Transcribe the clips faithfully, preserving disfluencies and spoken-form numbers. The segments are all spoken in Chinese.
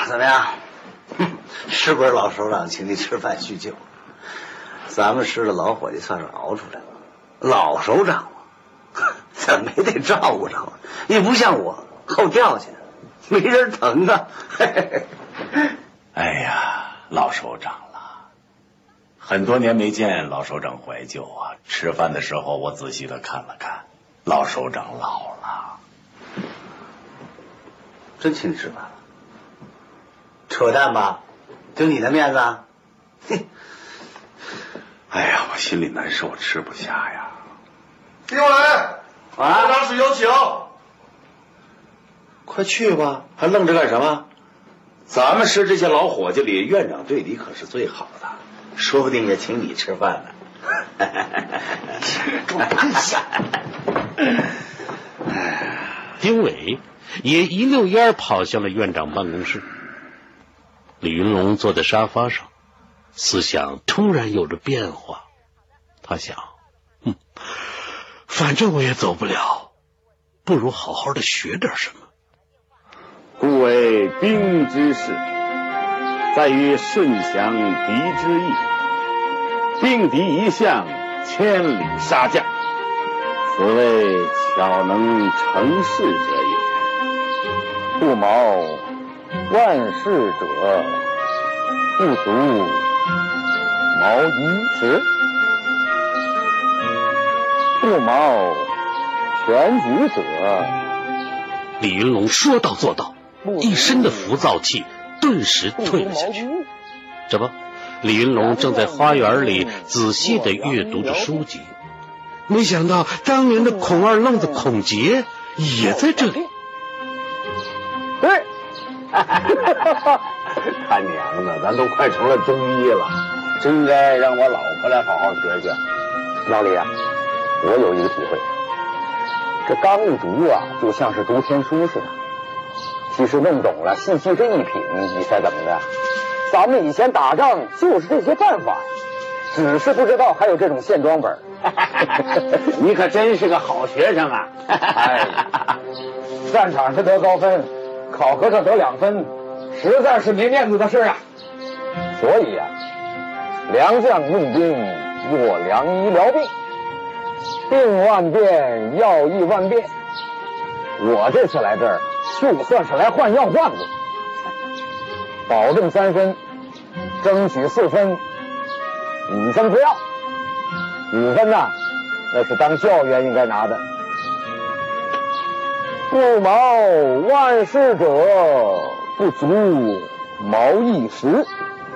怎么样？是不是老首长请你吃饭叙旧？咱们市的老伙计算是熬出来了。老首长怎么也得照顾照顾，你不像我后掉下，没人疼啊。 哎呀，老首长了，很多年没见老首长怀旧啊。吃饭的时候我仔细的看了看，老首长老了。 真请你吃饭了？扯淡吧？就你的面子啊？嘿。 哎呀，我心里难受，吃不下呀。 丁伟，院长室有请。 快去吧，还愣着干什么？咱们市这些老伙计里，院长对你可是最好的， 说不定也请你吃饭呢。给我跪下！ 丁伟也一溜烟跑向了院长办公室。李云龙坐在沙发上，思想突然有着变化。他想，嗯，反正我也走不了，不如好好的学点什么。 故为兵之事，在于顺降敌之意。兵敌一向，千里杀将，此谓巧能成事者也。不谋万事者，不足谋一时；不谋全局者。 李云龙说到做到，一身的浮躁气顿时退了下去。这不，李云龙正在花园里仔细地阅读着书籍，没想到当年的孔二愣子孔杰也在这里。 对，他娘的，咱都快成了中医了，真该让我老婆来好好学学。老李啊，我有一个体会，这刚一读啊，就像是读天书似的。其实弄懂了，细细这一品，你猜怎么的？咱们以前打仗就是这些办法，只是不知道还有这种线装本。你可真是个好学生啊！哎，战场上得高分，考核上得两分，实在是没面子的事啊。所以啊，良将用兵若良医疗病，病万变，药医万变。我这次来这儿，就算是来换药换的，保证三分，争取四分，五分不要，五分呐，那是当教员应该拿的。不谋万事者，不足谋一时；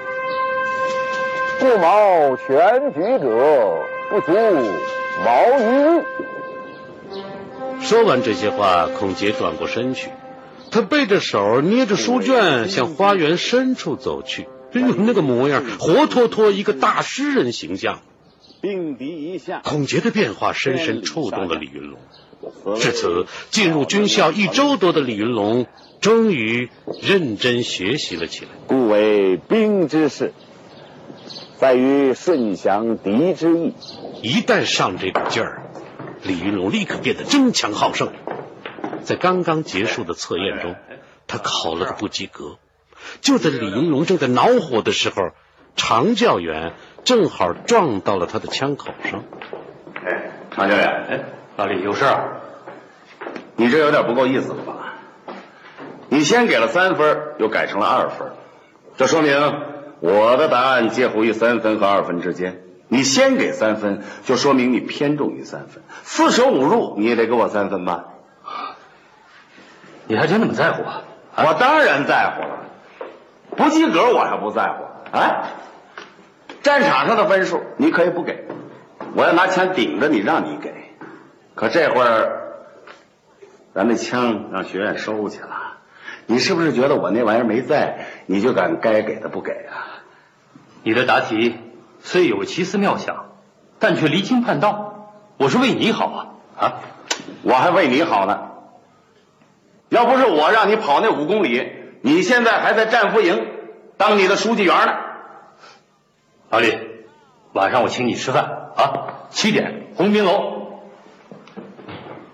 不谋全局者，不足谋一日。 说完这些话，孔杰转过身去，他背着手捏着书卷向花园深处走去。哎呦，那个模样活脱脱一个大诗人形象。 兵敌一向， 孔杰的变化深深触动了李云龙。至此，进入军校一周多的李云龙终于认真学习了起来。 故为兵之事，在于顺降敌之意。 一旦上这股劲儿，李云龙立刻变得争强好胜。在刚刚结束的测验中，他考了个不及格。就在李云龙正在恼火的时候，常教员正好撞到了他的枪口上。 哎，常教员，哎，老李有事啊？你这有点不够意思了吧？你先给了三分，又改成了二分，这说明我的答案介乎于三分和二分之间。你先给三分，就说明你偏重于三分。四舍五入，你也得给我三分吧？ 你还真那么在乎啊？ 我当然在乎了，不及格我还不在乎啊！战场上的分数你可以不给，我要拿枪顶着你让你给，可这会儿咱那枪让学院收去了，你是不是觉得我那玩意儿没在，你就敢该给的不给啊？ 你的答题虽有奇思妙想，但却离经叛道，我是为你好啊！啊， 我还为你好呢。要不是我让你跑那五公里，你现在还在战俘营当你的书记员呢。 老李，晚上我请你吃饭啊，七点鸿宾楼。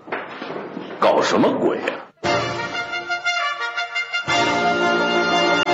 搞什么鬼啊？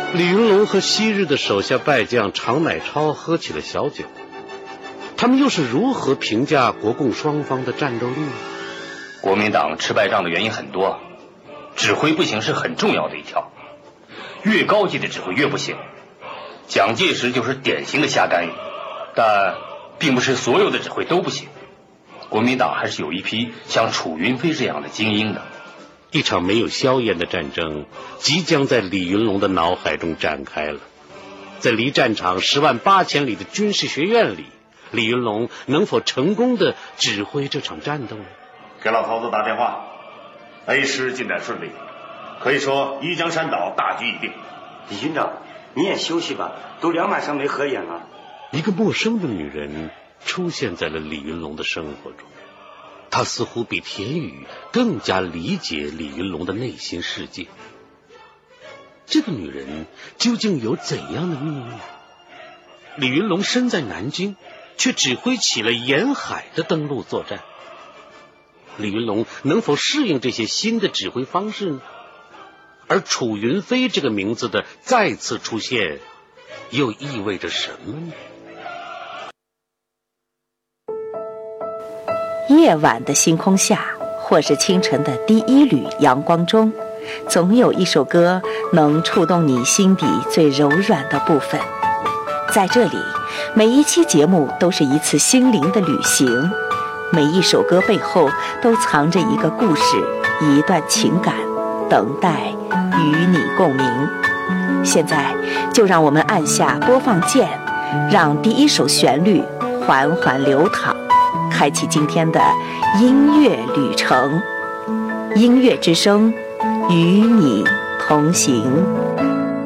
李云龙和昔日的手下败将常乃超喝起了小酒，他们又是如何评价国共双方的战斗力呢？ 国民党吃败仗的原因很多，指挥不行是很重要的一条，越高级的指挥越不行。蒋介石就是典型的瞎干预，但并不是所有的指挥都不行。国民党还是有一批像楚云飞这样的精英的。 一场没有硝烟的战争即将在李云龙的脑海中展开了。在离战场十万八千里的军事学院里，李云龙能否成功的指挥这场战斗呢？ 给老头子打电话 ，A 师进展顺利，可以说一江山倒，大局已定。 李军长，你也休息吧，都两晚上没合眼了。 一个陌生的女人出现在了李云龙的生活中，她似乎比田雨更加理解李云龙的内心世界。这个女人究竟有怎样的秘密？李云龙身在南京，却指挥起了沿海的登陆作战。李云龙能否适应这些新的指挥方式呢？而楚云飞这个名字的再次出现，又意味着什么呢？ 夜晚的星空下，或是清晨的第一缕阳光中，总有一首歌能触动你心底最柔软的部分。在这里，每一期节目都是一次心灵的旅行，每一首歌背后都藏着一个故事，一段情感，等待与你共鸣。现在就让我们按下播放键，让第一首旋律缓缓流淌，开启今天的音乐旅程。音乐之声，与你同行。